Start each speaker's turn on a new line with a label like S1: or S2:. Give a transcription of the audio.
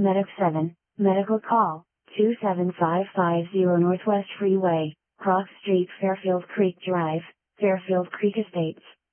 S1: Medic 7, medical call, 27550 Northwest Freeway, Cross Street, Fairfield Creek Drive, Fairfield Creek Estates.